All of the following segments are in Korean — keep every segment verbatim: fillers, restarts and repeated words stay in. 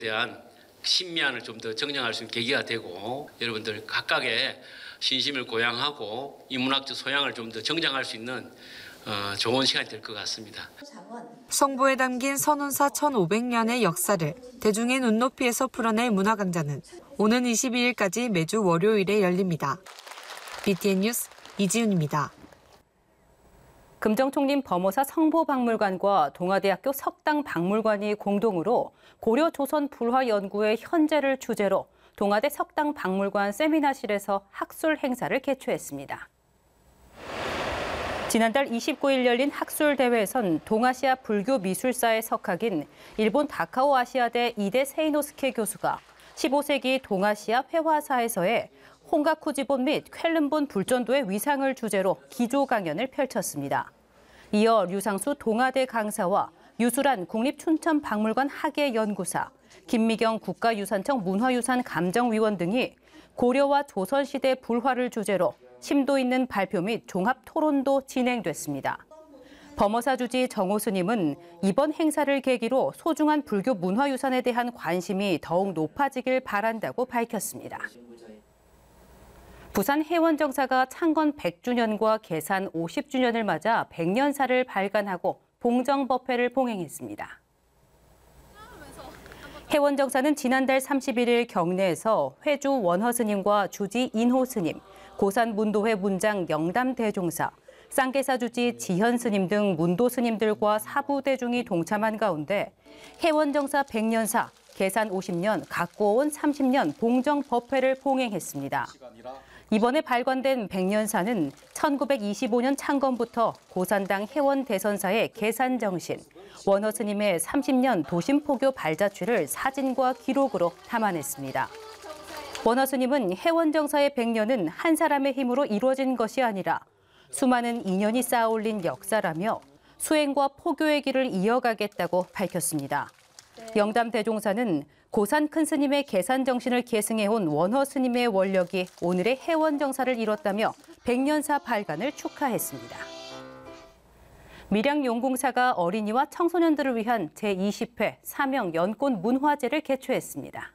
대한 신미안을 좀 더 정정할 수 있는 계기가 되고 여러분들 각각의 신심을 고양하고 인문학적 소양을 좀 더 정정할 수 있는 어, 좋은 시간이 될 것 같습니다. 성보에 담긴 선운사 천오백 년의 역사를 대중의 눈높이에서 풀어낼 문화강좌는 오는 이십이 일까지 매주 월요일에 열립니다. 비티엔 뉴스 이지윤입니다. 금정총림 범어사 성보박물관과 동아대학교 석당박물관이 공동으로 고려 조선 불화 연구의 현재를 주제로 동아대 석당박물관 세미나실에서 학술 행사를 개최했습니다. 지난달 이십구 일 열린 학술 대회에선 동아시아 불교 미술사의 석학인 일본 다카오 아시아대 이대 세이노스케 교수가 십오 세기 동아시아 회화사에서의 홍가쿠지본 및 쾰른본 불전도의 위상을 주제로 기조 강연을 펼쳤습니다. 이어 류상수 동아대 강사와 유수란 국립춘천박물관 학예연구사, 김미경 국가유산청 문화유산 감정위원 등이 고려와 조선시대 불화를 주제로 심도 있는 발표 및 종합 토론도 진행됐습니다. 범어사 주지 정호 스님은 이번 행사를 계기로 소중한 불교 문화유산에 대한 관심이 더욱 높아지길 바란다고 밝혔습니다. 부산 해원정사가 창건 백 주년과 개산 오십 주년을 맞아 백년사를 발간하고 봉정법회를 봉행했습니다. 해원정사는 지난달 삼십일 일 경내에서 회주 원허 스님과 주지 인호 스님, 고산 문도회 문장 영담 대종사, 쌍계사 주지 지현 스님 등 문도 스님들과 사부 대중이 동참한 가운데 해원정사 백년사, 개산 오십 년, 각고온 삼십 년 봉정법회를 봉행했습니다. 이번에 발간된 백년사는 천구백이십오 년 창건부터 고산당 해원 대선사의 계산정신, 원허 스님의 삼십 년 도심포교 발자취를 사진과 기록으로 담아냈습니다. 원허 스님은 해원정사의 백년은 한 사람의 힘으로 이루어진 것이 아니라 수많은 인연이 쌓아올린 역사라며 수행과 포교의 길을 이어가겠다고 밝혔습니다. 영담 대종사는 고산 큰 스님의 계산 정신을 계승해온 원허 스님의 원력이 오늘의 해원정사를 이뤘다며 백년사 발간을 축하했습니다. 밀양용궁사가 어린이와 청소년들을 위한 제이십 회 사명 연꽃 문화제를 개최했습니다.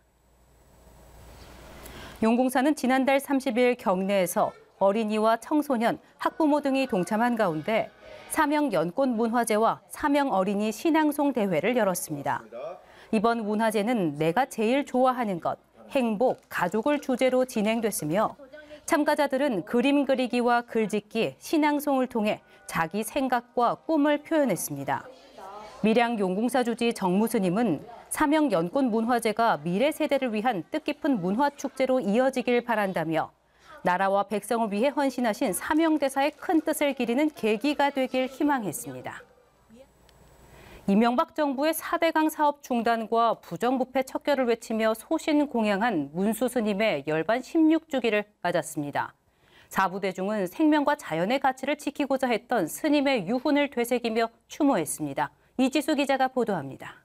용궁사는 지난달 삼십 일 경내에서 어린이와 청소년, 학부모 등이 동참한 가운데 사명 연꽃 문화제와 사명 어린이 신앙송 대회를 열었습니다. 이번 문화제는 내가 제일 좋아하는 것, 행복, 가족을 주제로 진행됐으며 참가자들은 그림 그리기와 글짓기, 신앙송을 통해 자기 생각과 꿈을 표현했습니다. 밀양 용궁사 주지 정무 스님은 사명 연꽃 문화제가 미래 세대를 위한 뜻깊은 문화 축제로 이어지길 바란다며 나라와 백성을 위해 헌신하신 사명대사의 큰 뜻을 기리는 계기가 되길 희망했습니다. 이명박 정부의 사대강 사업 중단과 부정부패 척결을 외치며 소신 공양한 문수 스님의 열반 십육 주기를 맞았습니다. 사부대중은 생명과 자연의 가치를 지키고자 했던 스님의 유훈을 되새기며 추모했습니다. 이지수 기자가 보도합니다.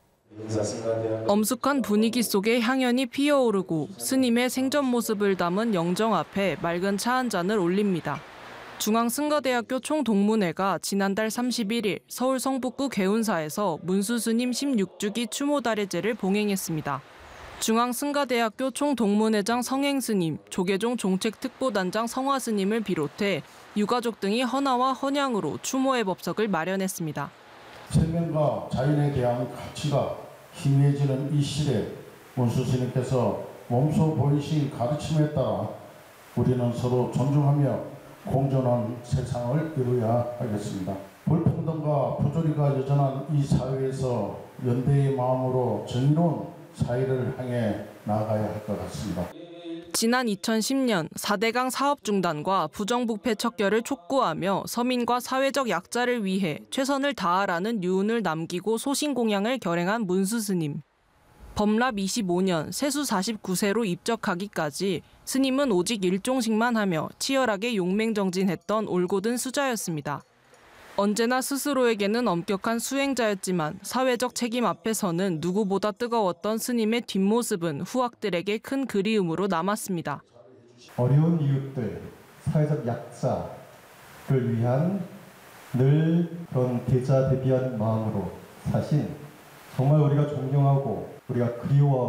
엄숙한 분위기 속에 향연이 피어오르고 스님의 생전 모습을 담은 영정 앞에 맑은 차 한 잔을 올립니다. 중앙승가대학교 총동문회가 지난달 삼십일 일 서울 성북구 개운사에서 문수 스님 십육 주기 추모다례제를 봉행했습니다. 중앙승가대학교 총동문회장 성행 스님, 조계종 종책특보단장 성화 스님을 비롯해 유가족 등이 헌화와 헌양으로 추모의 법석을 마련했습니다. 생명과 자연에 대한 가치가 희미해지는 이 시대 문수 스님께서 몸소 보이신 가르침에 따라 우리는 서로 존중하며 공존한 세상을 이루어야 하겠습니다. 불평등과 부조리가 여전한 이 사회에서 연대의 마음으로 정의로운 사회를 향해 나아가야 할 것 같습니다. 지난 이천십 년 사대강 사업 중단과 부정부패 척결을 촉구하며 서민과 사회적 약자를 위해 최선을 다하라는 유훈을 남기고 소신 공양을 결행한 문수 스님. 범랍 이십오 년 세수 사십구 세로 입적하기까지 스님은 오직 일종식만 하며 치열하게 용맹정진했던 올곧은 수자였습니다. 언제나 스스로에게는 엄격한 수행자였지만 사회적 책임 앞에서는 누구보다 뜨거웠던 스님의 뒷모습은 후학들에게 큰 그리움으로 남았습니다. 어려운 이웃들, 사회적 약자를 위한 늘 그런 대자대비한 마음으로 사신 정말 우리가 존경하고 우리가 그리워